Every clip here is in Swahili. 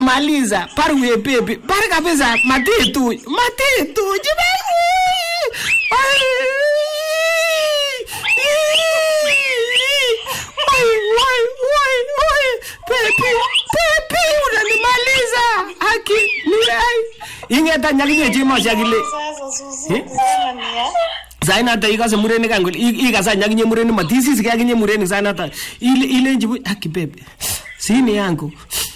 maliza parwe baby bar kabisa matitu Pepe unanimaliza haki ni ai ingeta nyakinye chimo shakile Zainata ikase murenik angol ikasa nyakinye murenik matisisi kakinye murenik Zainata ile njibu haki pepe sini yangu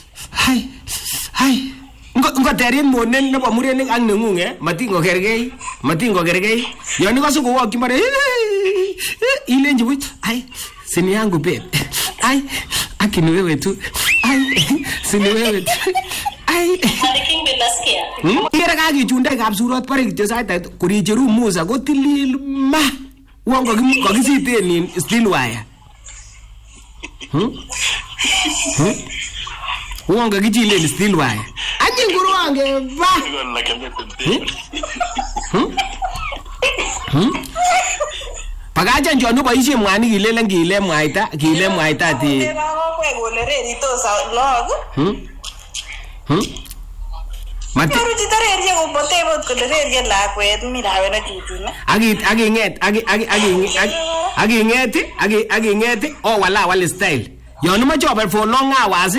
hai ngo terin monen nebo murenik ak nengung matingo kergei yoni kasu ko waki mare ile njibu ai sini yangu pepe ai akini wewe tu ai sini wewe tu ai Maliking binasikia Kira kakichunde kapsurot pare kityo saita kuricheru Musa kotilil ma wongo kakisiten steel wire wongo kichilen steel wire anyi kuruange ba Pagajan jonu boisie mwanik kilelen kile mwaita ati kole reritos log Mati Ruji tarerie ko botebot kole rerie lakwet mirawe na chitune aginget o wala style yon mo job for long hours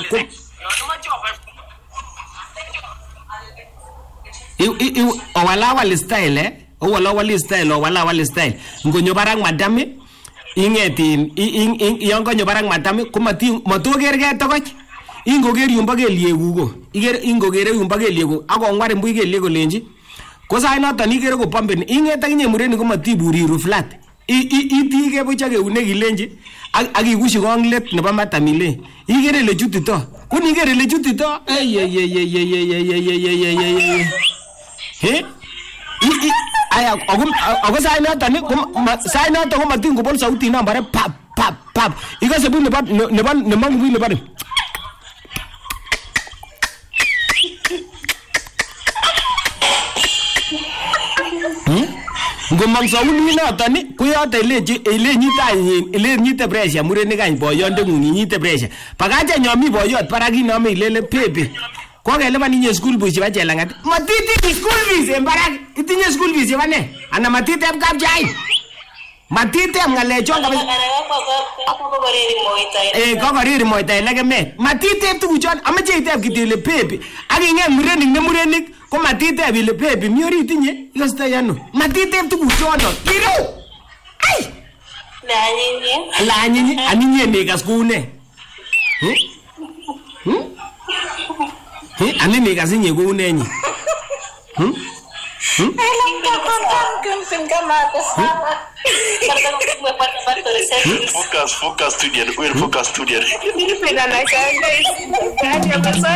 o wala style o wala style ngonyo barang madam ingetin yon konyo barang madam ko matogerge tokoch ingoger yumba kelyekugo ingogere yumba kelyekugo akongwar mbui kelyeko lenji ko sai noton igere ko pomben inget akinye mureni ko matiburiru flat itige bucha keune kilenji akigushi konglet nebo matamile igere le chutito kun igere le chutito aya ako sai noton ko matingo bol sauti nambare pap igase bu nebo mangu nebo ngomang sauni noton kuyote ile nyite pressure murenik any boyonde ngung nyite pressure pakache nyomi boyot parak inome ilele pepe kokelipan inye school fees chebo chelangat matiti school fees en barak itinye school fees chebo ne ana matitep kapchai matitep ngalechon kabisa kokoriri moita elekemet matitep tuguchon ameche itep kityo ile pepe akinget murenik ko matitep ile pepe mi orit inye ikostoi ano matitep tuguchono kiru ai lanyinyi aninye nekas koune anini kasi nye koune nyi Focus studio.